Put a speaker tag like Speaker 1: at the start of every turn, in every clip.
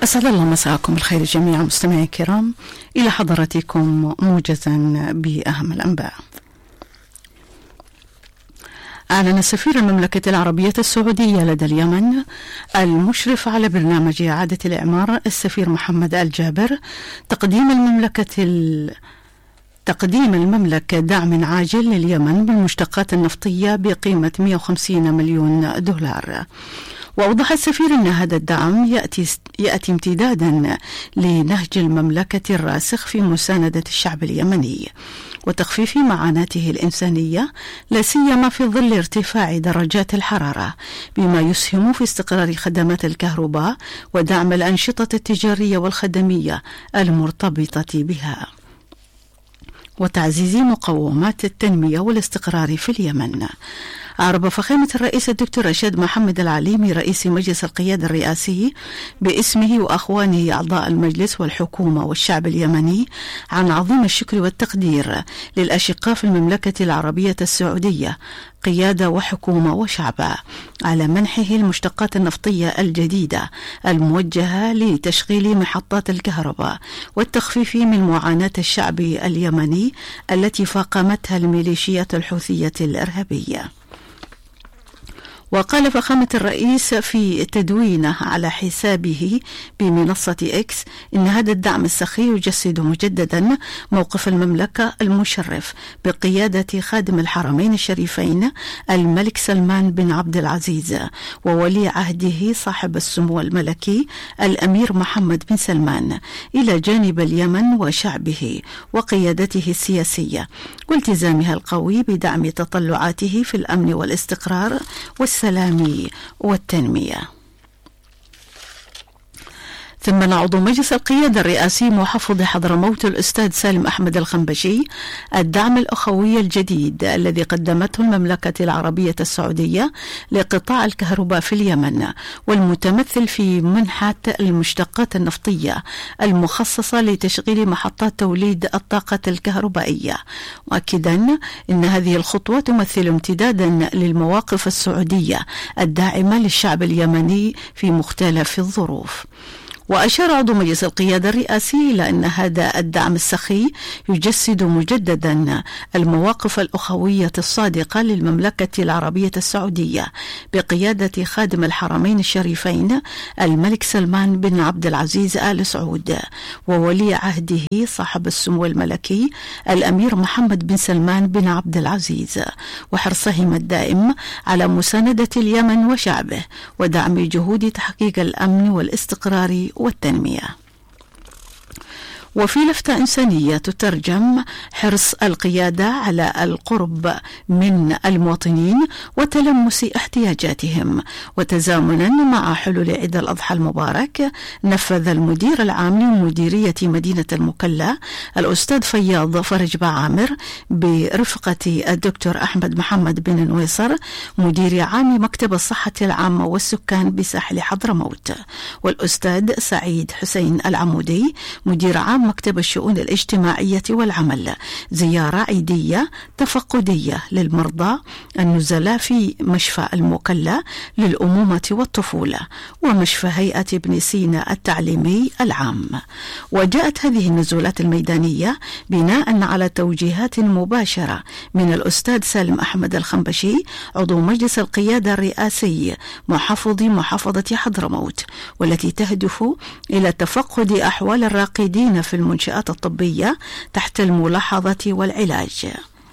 Speaker 1: أسعد الله مساءكم بالخير جميعا مستمعي الكرام، إلى حضراتكم موجزا بأهم الأنباء. أعلن سفير المملكة العربية السعودية لدى اليمن المشرف على برنامج إعادة الإعمار السفير محمد الجابر تقديم المملكة دعم عاجل لليمن بالمشتقات النفطية بقيمة 150 مليون دولار. وأوضح السفير أن هذا الدعم يأتي امتدادا لنهج المملكة الراسخ في مساندة الشعب اليمني وتخفيف معاناته الإنسانية، لا سيما في ظل ارتفاع درجات الحرارة، بما يسهم في استقرار خدمات الكهرباء ودعم الأنشطة التجارية والخدمية المرتبطة بها، وتعزيز مقومات التنمية والاستقرار في اليمن. أعرب فخامة الرئيس الدكتور رشاد محمد العليمي رئيس مجلس القيادة الرئاسي باسمه وأخوانه أعضاء المجلس والحكومة والشعب اليمني عن عظيم الشكر والتقدير للأشقاء في المملكة العربية السعودية قيادة وحكومة وشعب على منحه المشتقات النفطية الجديدة الموجهة لتشغيل محطات الكهرباء والتخفيف من معاناة الشعب اليمني التي فاقمتها الميليشيات الحوثية الإرهابية. وقال فخامة الرئيس في تدوينه على حسابه بمنصة إكس إن هذا الدعم السخي يجسد مجددا موقف المملكة المشرف بقيادة خادم الحرمين الشريفين الملك سلمان بن عبد العزيز وولي عهده صاحب السمو الملكي الأمير محمد بن سلمان إلى جانب اليمن وشعبه وقيادته السياسية والتزامها القوي بدعم تطلعاته في الأمن والاستقرار والسلام والتنمية. ثم عضو مجلس القيادة الرئاسي محافظ حضرموت الأستاذ سالم أحمد الخنبشي الدعم الأخوي الجديد الذي قدمته المملكة العربية السعودية لقطاع الكهرباء في اليمن، والمتمثل في منحة المشتقات النفطية المخصصة لتشغيل محطات توليد الطاقة الكهربائية، مؤكدا أن هذه الخطوة تمثل امتدادا للمواقف السعودية الداعمة للشعب اليمني في مختلف الظروف. وأشار عضو مجلس القيادة الرئاسي إلى أن هذا الدعم السخي يجسد مجددا المواقف الأخوية الصادقة للمملكة العربية السعودية بقيادة خادم الحرمين الشريفين الملك سلمان بن عبد العزيز آل سعود وولي عهده صاحب السمو الملكي الأمير محمد بن سلمان بن عبد العزيز، وحرصهما الدائم على مساندة اليمن وشعبه ودعم جهود تحقيق الأمن والاستقرار والتنمية. وفي لفتة إنسانية تترجم حرص القيادة على القرب من المواطنين وتلمس احتياجاتهم، وتزامنا مع حلول عيد الأضحى المبارك نفذ المدير العام لمديرية مدينة المكلا الأستاذ فياض فرج بعامر برفقة الدكتور أحمد محمد بن نويصر مدير عام مكتب الصحة العامة والسكان بساحل حضرموت، والأستاذ سعيد حسين العمودي مدير عام مكتب الشؤون الاجتماعية والعمل زيارة عيدية تفقدية للمرضى النزلاء في مشفى المكلا للأمومة والطفولة ومشفى هيئة ابن سينا التعليمي العام. وجاءت هذه النزولات الميدانية بناء على توجيهات مباشرة من الأستاذ سالم أحمد الخنبشي عضو مجلس القيادة الرئاسي محافظة حضرموت، والتي تهدف إلى تفقد أحوال الراقدين في المنشآت الطبية تحت الملاحظة والعلاج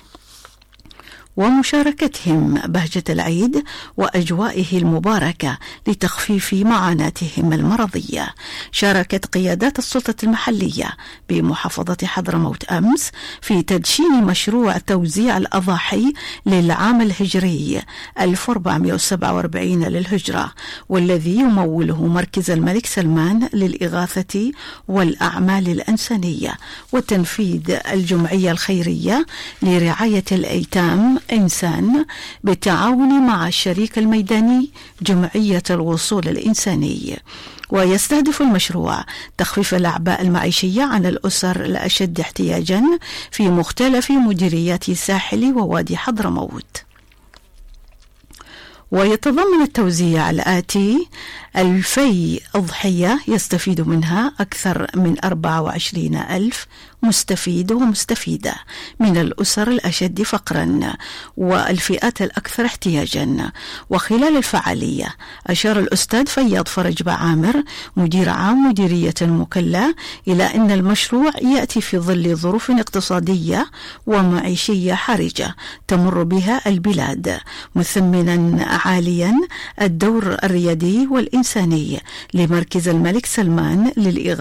Speaker 1: ومشاركتهم بهجة العيد وأجوائه المباركة لتخفيف معاناتهم المرضية. شاركت قيادات السلطة المحلية بمحافظة حضرموت أمس في تدشين مشروع توزيع الأضاحي للعام الهجري 1447 للهجرة، والذي يموله مركز الملك سلمان للإغاثة والأعمال الإنسانية وتنفيذ الجمعية الخيرية لرعاية الأيتام إنسان بالتعاون مع الشريك الميداني جمعية الوصول الإنساني. ويستهدف المشروع تخفيف الأعباء المعيشية عن الأسر الأشد احتياجا في مختلف مديريات ساحل ووادي حضرموت. ويتضمن التوزيع الآتي: 2000 أضحية يستفيد منها أكثر من 24,000 مستفيد ومستفيدة من الأسر الأشد فقرا والفئات الأكثر احتياجا. وخلال الفعالية أشار الأستاذ فياض فرج بعامر مدير عام مديرية المكلا إلى أن المشروع يأتي في ظل ظروف اقتصادية ومعيشية حرجة تمر بها البلاد، مثمنا عاليا الدور الريادي والإنساني لمركز الملك سلمان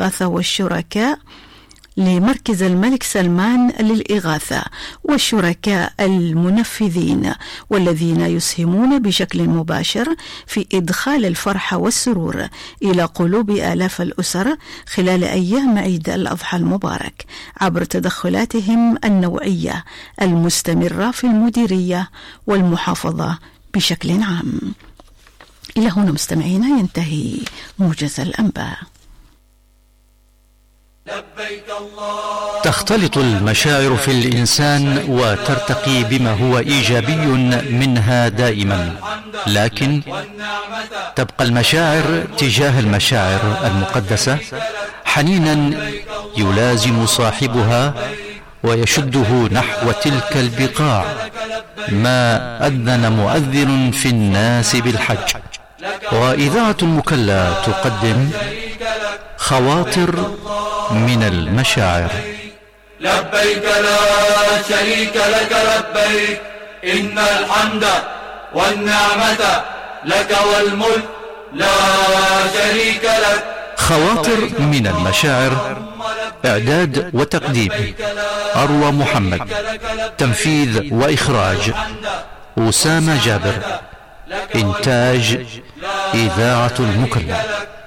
Speaker 1: للإغاثة والشركاء المنفذين والذين يسهمون بشكل مباشر في إدخال الفرح والسرور إلى قلوب آلاف الأسر خلال أيام عيد الأضحى المبارك عبر تدخلاتهم النوعية المستمرة في المديرية والمحافظة بشكل عام. إلى هنا مستمعينا ينتهي موجز الأنباء.
Speaker 2: تختلط المشاعر في الإنسان وترتقي بما هو إيجابي منها دائما، لكن تبقى المشاعر تجاه المشاعر المقدسة حنينا يلازم صاحبها ويشده نحو تلك البقاع، ما أذن مؤذن في الناس بالحج. وإذاعة المكلا تقدم خواطر من المشاعر.
Speaker 3: لبيك لا شريك لك لبيك، إن الحمد والنعمة لك والملك لا شريك لك.
Speaker 2: خواطر من المشاعر، إعداد وتقديم أروى محمد، تنفيذ وإخراج أسامة جابر، إنتاج إذاعة المكلا.